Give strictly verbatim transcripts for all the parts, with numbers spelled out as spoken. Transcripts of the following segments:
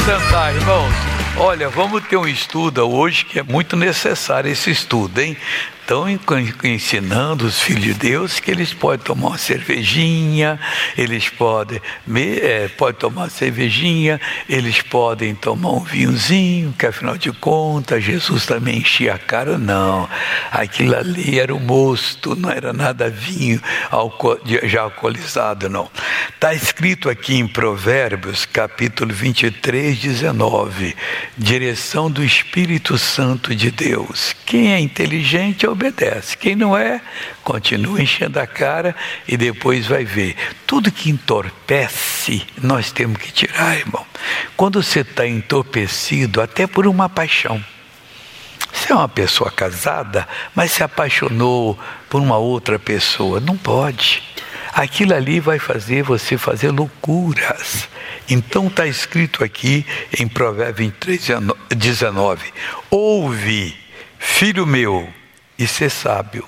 sentar, irmãos. Olha, vamos ter um estudo hoje que é muito necessário esse estudo, hein? Estão ensinando os filhos de Deus que eles podem tomar uma cervejinha, eles podem, é, podem tomar uma cervejinha, eles podem tomar um vinhozinho, que afinal de contas Jesus também enchia a cara. Não, aquilo ali era o mosto, não era nada vinho já alcoolizado, não. Está escrito aqui em Provérbios, capítulo vinte e três, dezenove, direção do Espírito Santo de Deus. Quem é inteligente obedece, quem não é, continua enchendo a cara e depois vai ver. Tudo que entorpece, nós temos que tirar, irmão. Quando você está entorpecido, até por uma paixão. Você é uma pessoa casada, mas se apaixonou por uma outra pessoa, não pode. Aquilo ali vai fazer você fazer loucuras. Então está escrito aqui em Provérbios vinte e três, dezenove: ouve, filho meu, e ser sábio,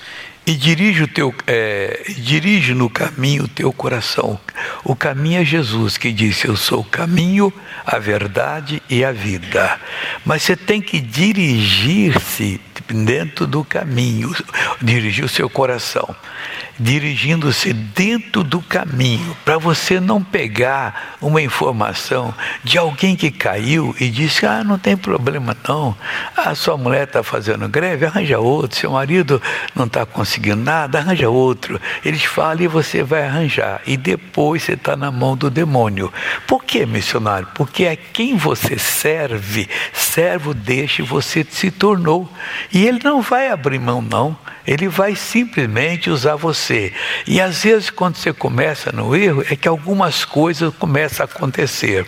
e dirige, o teu, é, dirige no caminho o teu coração. O caminho é Jesus, que disse: eu sou o caminho, a verdade e a vida. Mas você tem que dirigir-se dentro do caminho, dirigir o seu coração, dirigindo-se dentro do caminho, para você não pegar uma informação de alguém que caiu e disse: ah, não tem problema não, a sua mulher está fazendo greve, arranja outro, seu marido não está conseguindo nada, arranja outro. Eles falam e você vai arranjar, e depois você está na mão do demônio. Por que, missionário? Porque é quem você serve, servo deste você se tornou, e ele não vai abrir mão não. Ele vai simplesmente usar você. E às vezes quando você começa no erro, é que algumas coisas começam a acontecer.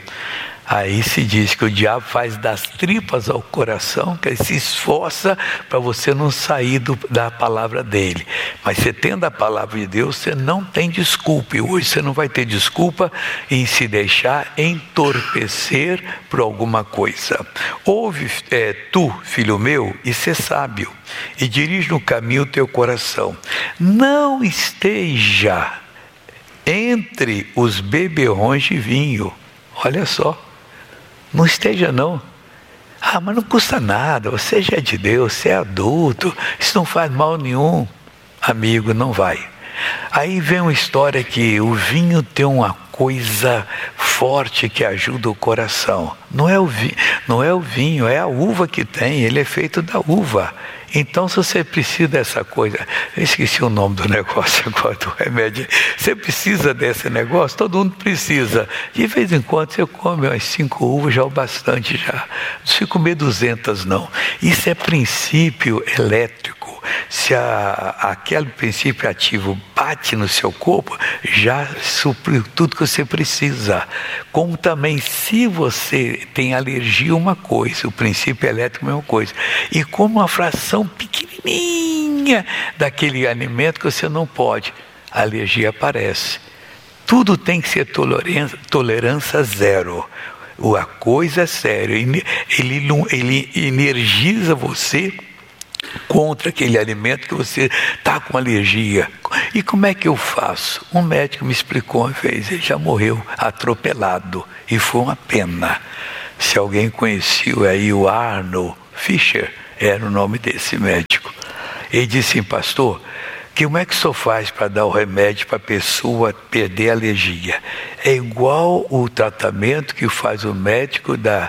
Aí se diz que o diabo faz das tripas ao coração, que ele se esforça para você não sair do, da palavra dele. Mas você tendo a palavra de Deus, você não tem desculpa. E hoje você não vai ter desculpa em se deixar entorpecer por alguma coisa. Ouve, é, tu, filho meu, e ser sábio, e dirige no caminho o teu coração. Não esteja entre os beberrões de vinho. Olha só. Não esteja não. Ah, mas não custa nada, você já é de Deus, você é adulto, isso não faz mal nenhum. Amigo, não vai. Aí vem uma história que o vinho tem uma coisa forte que ajuda o coração. Não é o vinho, não é o vinho, é a uva que tem, ele é feito da uva. Então, se você precisa dessa coisa, eu esqueci o nome do negócio agora, do remédio. Você precisa desse negócio? Todo mundo precisa. De vez em quando você come umas cinco uvas, já é o bastante já. Não precisa comer duzentas, não. Isso é princípio elétrico. Se a, aquele princípio ativo bate no seu corpo, já supriu tudo que você precisa. Como também, se você tem alergia a uma coisa, o princípio elétrico é a mesma coisa. E como uma fração pequenininha daquele alimento que você não pode, a alergia aparece. Tudo tem que ser tolerância, tolerância zero. A coisa é séria. Ele, ele energiza você contra aquele alimento que você está com alergia. E como é que eu faço? Um médico me explicou uma vez, ele já morreu atropelado, e foi uma pena. Se alguém conheceu aí o Arnold Fischer, era o nome desse médico. Ele disse assim: pastor, como é que o senhor faz para dar o remédio para a pessoa perder a alergia? É igual o tratamento que faz o médico da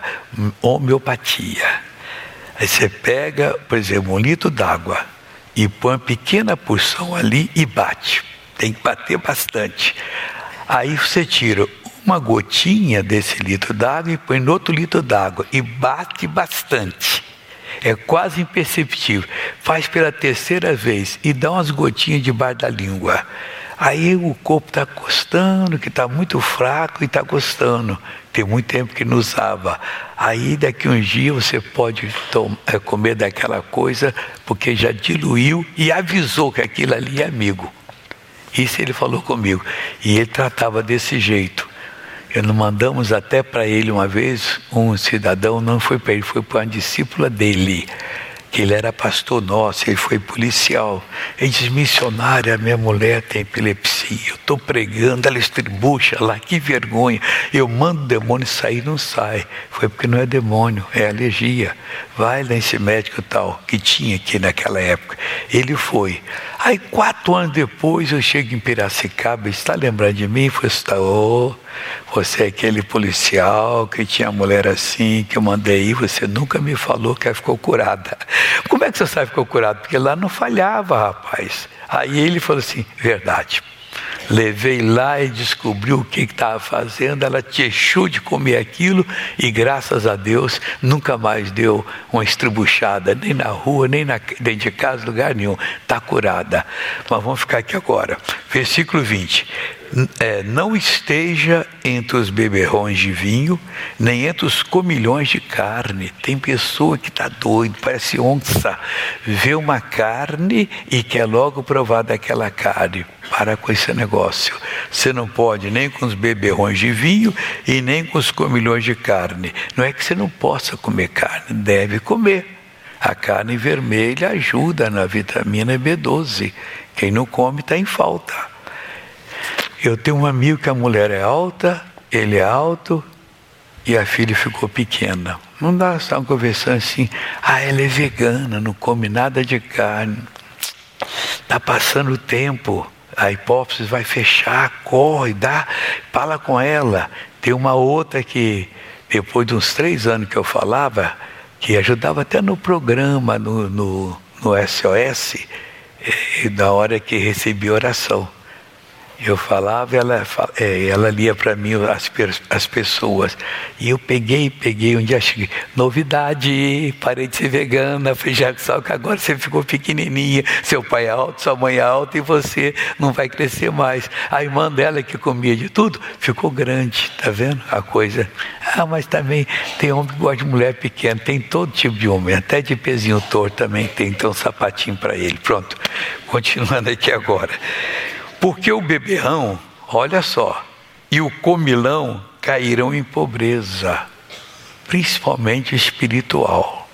homeopatia. Aí você pega, por exemplo, um litro d'água e põe uma pequena porção ali e bate. Tem que bater bastante. Aí você tira uma gotinha desse litro d'água e põe no outro litro d'água e bate bastante. É quase imperceptível. Faz pela terceira vez e dá umas gotinhas debaixo da língua. Aí o corpo está gostando, que está muito fraco e está gostando. Tem muito tempo que não usava. Aí daqui uns dias você pode tom- é, comer daquela coisa, porque já diluiu e avisou que aquilo ali é amigo. Isso ele falou comigo. E ele tratava desse jeito. Nós mandamos até para ele uma vez, um cidadão, não foi para ele, foi para uma discípula dele, que ele era pastor nosso, ele foi policial. Ele diz: missionária, minha mulher tem epilepsia, eu estou pregando, ela estribucha lá, que vergonha. Eu mando o demônio sair, não sai. Foi porque não é demônio, é alergia. Vai nesse médico tal, que tinha aqui naquela época. Ele foi. Aí quatro anos depois eu chego em Piracicaba, está lembrando de mim? Foi assim: oh, você é aquele policial que tinha mulher assim, que eu mandei ir, você nunca me falou que ela ficou curada. Como é que você sabe que ficou curada? Porque lá não falhava, rapaz. Aí ele falou assim: verdade. Levei lá e descobriu o que estava fazendo. Ela deixou de comer aquilo e, graças a Deus, nunca mais deu uma estribuchada, nem na rua, nem na, dentro de casa, lugar nenhum. Está curada. Mas vamos ficar aqui agora. Versículo vinte. É, não esteja entre os beberrões de vinho, nem entre os comilhões de carne. Tem pessoa que está doida, parece onça, vê uma carne e quer logo provar daquela carne. Para com esse negócio. Você não pode nem com os beberrões de vinho e nem com os comilhões de carne. Não é que você não possa comer carne, deve comer. A carne vermelha ajuda na vitamina B doze. Quem não come está em falta. Eu tenho um amigo que a mulher é alta, ele é alto e a filha ficou pequena. Não dá, estavam conversando assim: ah, ela é vegana, não come nada de carne. Está passando o tempo, a hipófise vai fechar, corre, dá, fala com ela. Tem uma outra que, depois de uns três anos que eu falava, que ajudava até no programa, no, no, no S O S, e, na hora que recebi oração. Eu falava, ela, ela lia para mim as, as pessoas. E eu peguei, peguei, um dia cheguei: novidade, parei de ser vegana. Falei: já sabe que agora você ficou pequenininha, seu pai é alto, sua mãe é alta e você não vai crescer mais. A irmã dela, que comia de tudo, ficou grande, tá vendo a coisa? Ah, mas também tem homem que gosta de mulher pequena, tem todo tipo de homem, até de pezinho torto também tem, tem um sapatinho para ele. Pronto, continuando aqui agora. Porque o beberrão, olha só, e o comilão cairão em pobreza, principalmente espiritual.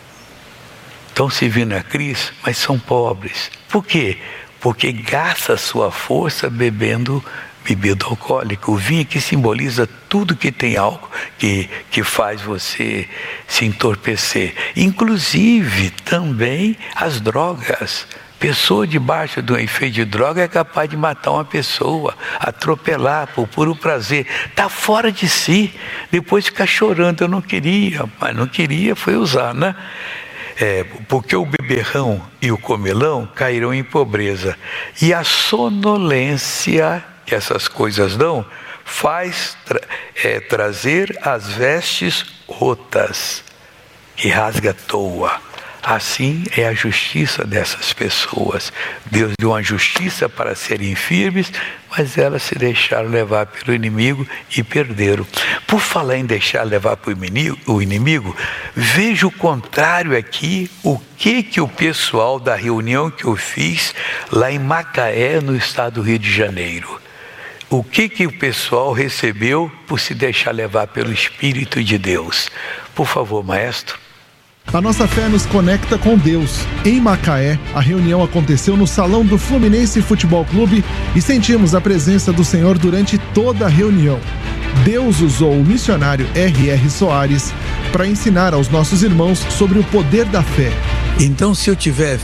Estão servindo a Cristo, mas são pobres. Por quê? Porque gasta a sua força bebendo bebida alcoólica. O vinho que simboliza tudo que tem álcool, que, que faz você se entorpecer. Inclusive também as drogas. Pessoa debaixo de um efeito de droga é capaz de matar uma pessoa, atropelar por puro prazer. Está fora de si. Depois fica chorando: eu não queria, mas não queria, foi usar, né? É, porque o beberrão e o comilão cairão em pobreza. E a sonolência que essas coisas dão faz tra- é, trazer as vestes rotas, que rasga à toa. Assim é a justiça dessas pessoas. Deus deu uma justiça para serem firmes, mas elas se deixaram levar pelo inimigo e perderam. Por falar em deixar levar pelo inimigo, o inimigo, veja o contrário aqui, o que que o pessoal da reunião que eu fiz lá em Macaé, no estado do Rio de Janeiro. O que que o pessoal recebeu por se deixar levar pelo Espírito de Deus? Por favor, maestro. A nossa fé nos conecta com Deus. Em Macaé, a reunião aconteceu no salão do Fluminense Futebol Clube e sentimos a presença do Senhor durante toda a reunião. Deus usou o missionário R R Soares para ensinar aos nossos irmãos sobre o poder da fé. Então, se eu tiver